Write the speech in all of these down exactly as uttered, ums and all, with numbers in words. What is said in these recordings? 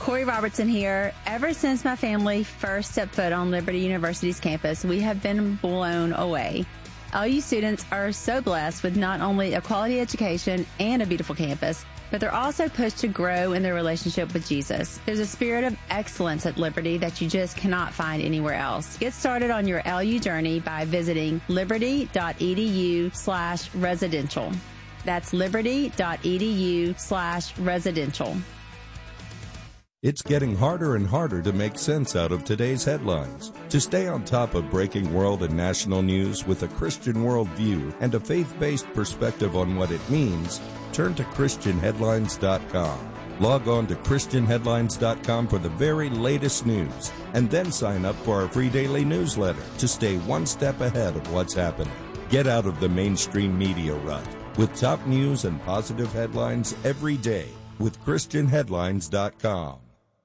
Corey Robertson here. Ever since my family first stepped foot on Liberty University's campus, we have been blown away. L U students are so blessed with not only a quality education and a beautiful campus, but they're also pushed to grow in their relationship with Jesus. There's a spirit of excellence at Liberty that you just cannot find anywhere else. Get started on your L U journey by visiting liberty.edu slash residential. That's liberty.edu slash residential. It's getting harder and harder to make sense out of today's headlines. To stay on top of breaking world and national news with a Christian worldview and a faith-based perspective on what it means, turn to Christian Headlines dot com. Log on to Christian Headlines dot com for the very latest news, and then sign up for our free daily newsletter to stay one step ahead of what's happening. Get out of the mainstream media rut with top news and positive headlines every day with Christian Headlines dot com.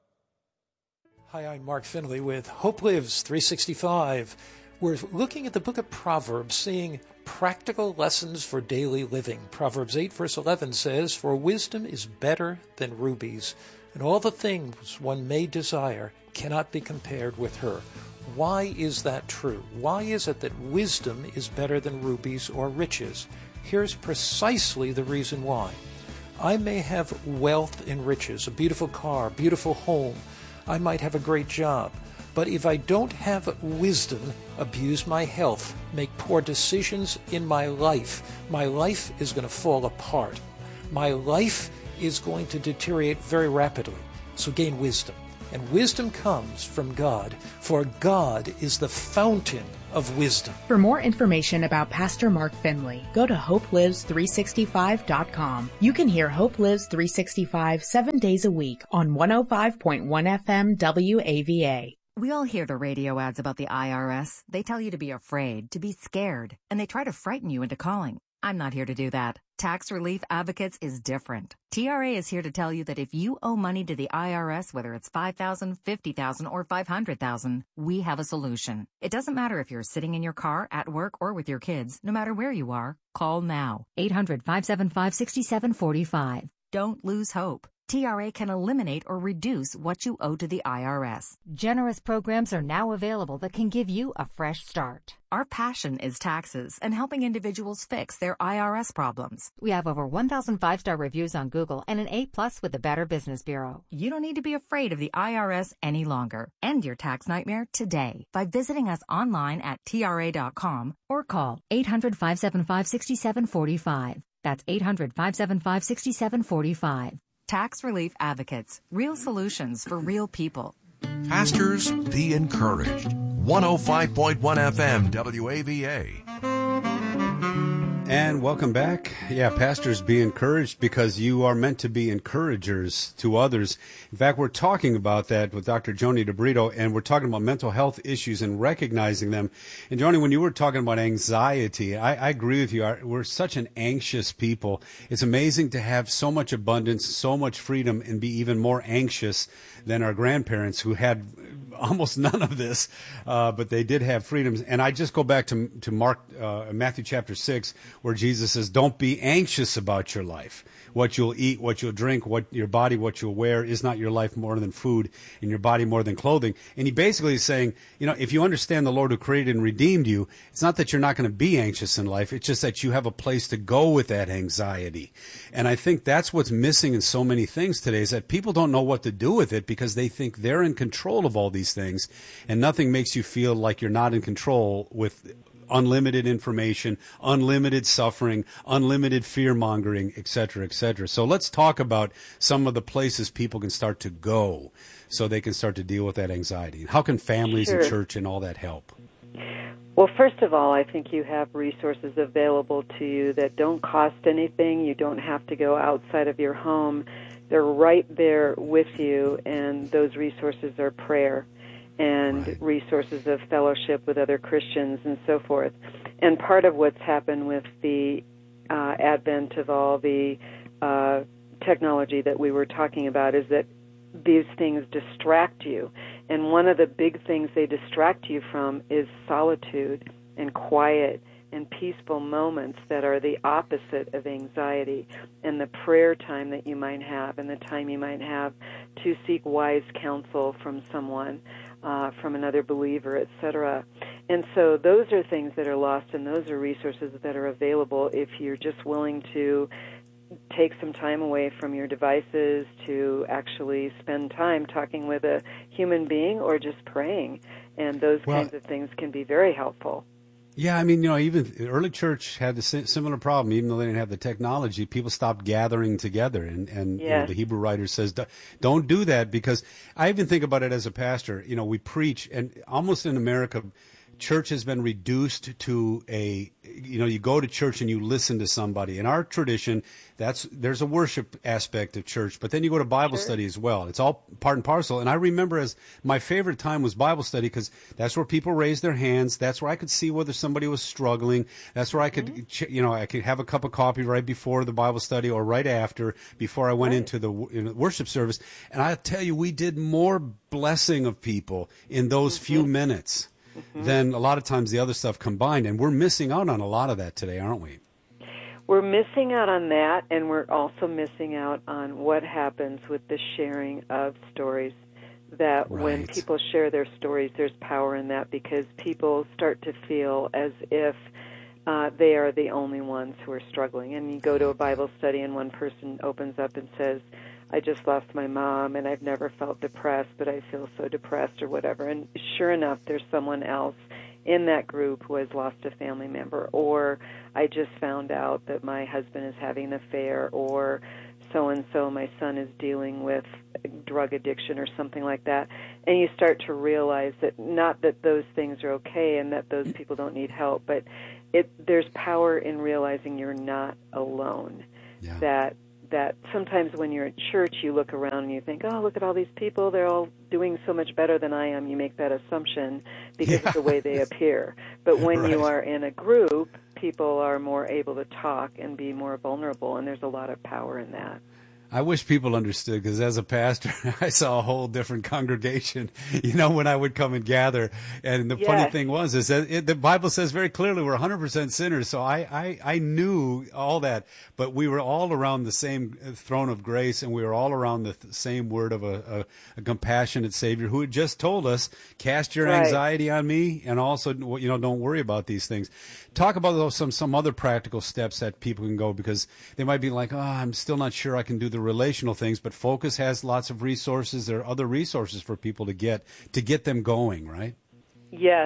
Hi, I'm Mark Finley with Hope Lives three sixty-five. We're looking at the book of Proverbs, seeing practical lessons for daily living. Proverbs eight verse eleven says, "For wisdom is better than rubies, and all the things one may desire cannot be compared with her." Why is that true? Why is it that wisdom is better than rubies or riches? Here's precisely the reason why. I may have wealth and riches, a beautiful car, beautiful home. I might have a great job. But if I don't have wisdom, abuse my health, make poor decisions in my life, my life is going to fall apart. My life is going to deteriorate very rapidly. So gain wisdom. And wisdom comes from God, for God is the fountain of wisdom. For more information about Pastor Mark Finley, go to hope lives three sixty-five dot com. You can hear Hope Lives three sixty-five seven days a week on one oh five point one F M W A V A. We all hear the radio ads about the I R S. They tell you to be afraid, to be scared, and they try to frighten you into calling. I'm not here to do that. Tax Relief Advocates is different. T R A is here to tell you that if you owe money to the I R S, whether it's five thousand dollars, fifty thousand dollars, or five hundred thousand dollars, we have a solution. It doesn't matter if you're sitting in your car, at work, or with your kids. No matter where you are, call now. eight hundred, five seven five, six seven four five. Don't lose hope. T R A can eliminate or reduce what you owe to the I R S. Generous programs are now available that can give you a fresh start. Our passion is taxes and helping individuals fix their I R S problems. We have over one thousand five-star reviews on Google and an A plus with the Better Business Bureau. You don't need to be afraid of the I R S any longer. End your tax nightmare today by visiting us online at T R A dot com or call eight hundred, five seven five, six seven four five. That's eight hundred, five seven five, six seven four five. Tax Relief Advocates. Real solutions for real people. Pastors, be encouraged. one oh five point one F M W A V A. And welcome back. Yeah, pastors, be encouraged because you are meant to be encouragers to others. In fact, we're talking about that with Doctor Joni DeBrito, and we're talking about mental health issues and recognizing them. And Joni, when you were talking about anxiety, I, I agree with you. We're such an anxious people. It's amazing to have so much abundance, so much freedom, and be even more anxious than our grandparents who had almost none of this, uh, but they did have freedoms. And I just go back to to Mark, uh, Matthew chapter six, where Jesus says, "Don't be anxious about your life. What you'll eat, what you'll drink, what your body, what you'll wear. Is not your life more than food, and your body more than clothing?" And he basically is saying, you know, if you understand the Lord who created and redeemed you, it's not that you're not going to be anxious in life. It's just that you have a place to go with that anxiety. And I think that's what's missing in so many things today, is that people don't know what to do with it because they think they're in control of all these things, and nothing makes you feel like you're not in control with unlimited information, unlimited suffering, unlimited fear-mongering, et cetera, et cetera. So let's talk about some of the places people can start to go so they can start to deal with that anxiety. How can families Sure. and church and all that help? Well, first of all, I think you have resources available to you that don't cost anything. You don't have to go outside of your home. They're right there with you, and those resources are prayer and Right. resources of fellowship with other Christians and so forth. And part of what's happened with the uh, advent of all the uh, technology that we were talking about is that these things distract you. And one of the big things they distract you from is solitude and quiet and peaceful moments that are the opposite of anxiety, and the prayer time that you might have, and the time you might have to seek wise counsel from someone, uh, from another believer, et cetera. And so those are things that are lost, and those are resources that are available if you're just willing to take some time away from your devices to actually spend time talking with a human being or just praying. And those well, kinds of things can be very helpful. Yeah, I mean, you know, even the early church had a similar problem. Even though they didn't have the technology, people stopped gathering together. And, and yes. you know, the Hebrew writer says, don't do that, because I even think about it as a pastor. You know, we preach, and almost in America, church has been reduced to a, you know, you go to church and you listen to somebody. In our tradition, that's there's a worship aspect of church, but then you go to Bible sure. study as well. It's all part and parcel. And I remember as my favorite time was Bible study, because that's where people raised their hands. That's where I could see whether somebody was struggling. That's where I could, mm-hmm. you know, I could have a cup of coffee right before the Bible study or right after, before I went right. into the you know, worship service. And I tell you, we did more blessing of people in those mm-hmm. few minutes. Mm-hmm. Than a lot of times the other stuff combined, and we're missing out on a lot of that today, aren't we? We're missing out on that, and we're also missing out on what happens with the sharing of stories. That right. when people share their stories, there's power in that, because people start to feel as if uh, they are the only ones who are struggling. And you go to a Bible study, and one person opens up and says, I just lost my mom, and I've never felt depressed, but I feel so depressed, or whatever. And sure enough, there's someone else in that group who has lost a family member. Or I just found out that my husband is having an affair, or so-and-so, my son is dealing with drug addiction or something like that. And you start to realize that not that those things are okay and that those people don't need help, but it, there's power in realizing you're not alone. Yeah. That that sometimes when you're at church, you look around and you think, oh, look at all these people. They're all doing so much better than I am. You make that assumption because yeah. of the way they appear. But when right. you are in a group, people are more able to talk and be more vulnerable, and there's a lot of power in that. I wish people understood, because as a pastor, I saw a whole different congregation, you know, when I would come and gather. And the yes. funny thing was, is that it, the Bible says very clearly we're one hundred percent sinners. So I, I, I knew all that, but we were all around the same throne of grace, and we were all around the th- same word of a, a, a compassionate Savior who had just told us, cast your right. anxiety on me, and also, you know, don't worry about these things. Talk about those, some, some other practical steps that people can go, because they might be like, oh, I'm still not sure I can do the relational things, but Focus has lots of resources. There are other resources for people to get to get them going, right? Yes.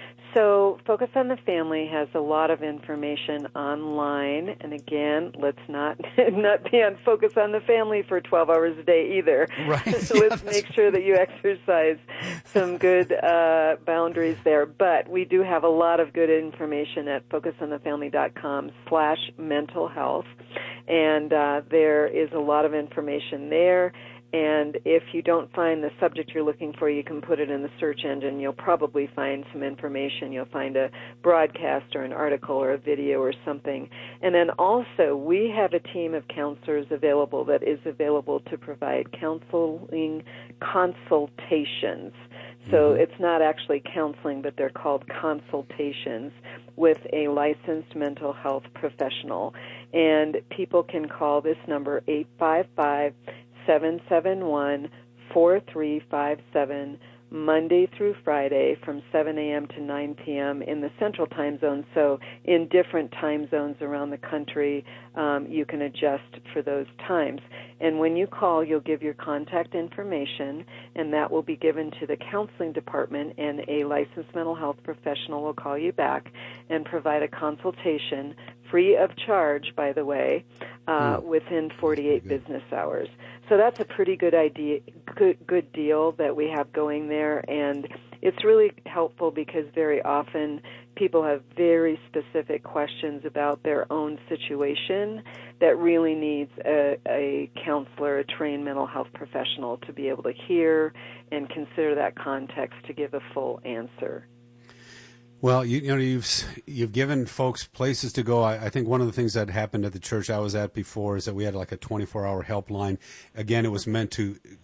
So Focus on the Family has a lot of information online, and again, let's not not be on Focus on the Family for twelve hours a day either. Right. So let's make sure that you exercise some good uh, boundaries there. But we do have a lot of good information at focus on the family dot com slash mental health, and uh, there is a lot of information there. And if you don't find the subject you're looking for, you can put it in the search engine. You'll probably find some information. You'll find a broadcast or an article or a video or something. And then also, we have a team of counselors available that is available to provide counseling consultations. So it's not actually counseling, but they're called consultations with a licensed mental health professional. And people can call this number, eight five five, seven seven one, four three five seven, Monday through Friday from seven a.m. to nine p.m. in the Central Time Zone. So in different time zones around the country, um, you can adjust for those times. And when you call, you'll give your contact information, and that will be given to the counseling department, and a licensed mental health professional will call you back and provide a consultation, free of charge, by the way, uh, within forty-eight business hours. So that's a pretty good idea, good good deal that we have going there, and it's really helpful because very often people have very specific questions about their own situation that really needs a, a counselor, a trained mental health professional to be able to hear and consider that context to give a full answer. Well, you, you know, you've you've given folks places to go. I, I think one of the things that happened at the church I was at before is that we had like a twenty-four hour helpline. Again, it was meant to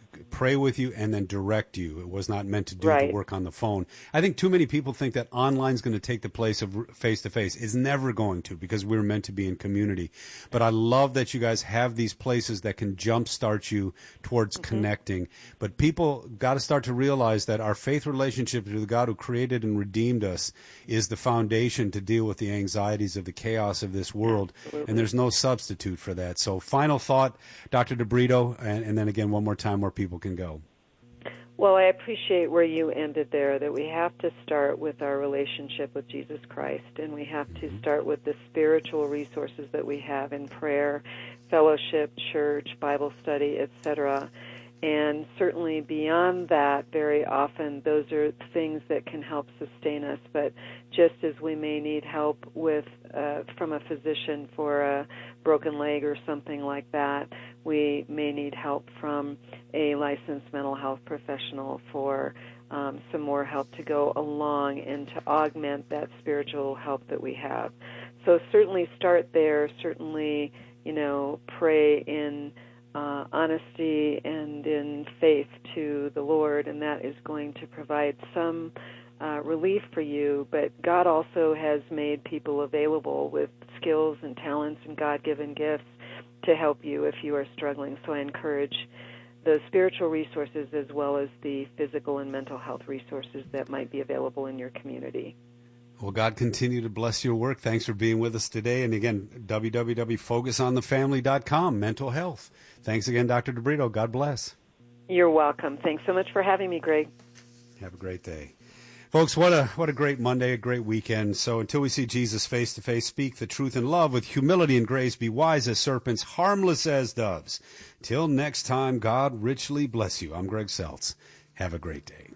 pray with you and then direct you. It was not meant to do Right. the work on the phone. I think too many people think that online is going to take the place of face-to-face. It's never going to, because we're meant to be in community. But I love that you guys have these places that can jumpstart you towards mm-hmm. connecting. But people got to start to realize that our faith relationship to the God who created and redeemed us is the foundation to deal with the anxieties of the chaos of this world. Absolutely. And there's no substitute for that. So final thought, Doctor DeBrito, and, and then again one more time where people can go. Well, I appreciate where you ended there, that we have to start with our relationship with Jesus Christ, and we have to start with the spiritual resources that we have in prayer, fellowship, church, Bible study, et cetera. And certainly beyond that, very often those are things that can help sustain us. But just as we may need help with uh, from a physician for a broken leg or something like that, we may need help from a licensed mental health professional for um, some more help to go along and to augment that spiritual help that we have. So certainly start there. Certainly, you know, pray in Uh, honesty and in faith to the Lord, and that is going to provide some uh, relief for you. But God also has made people available with skills and talents and God-given gifts to help you if you are struggling. So I encourage the spiritual resources as well as the physical and mental health resources that might be available in your community. Well, God continue to bless your work. Thanks for being with us today. And again, w w w dot focus on the family dot com, mental health. Thanks again, Doctor DeBrito. God bless. You're welcome. Thanks so much for having me, Greg. Have a great day. Folks, what a what a great Monday, a great weekend. So until we see Jesus face to face, speak the truth in love with humility and grace, be wise as serpents, harmless as doves. Till next time, God richly bless you. I'm Greg Seltz. Have a great day.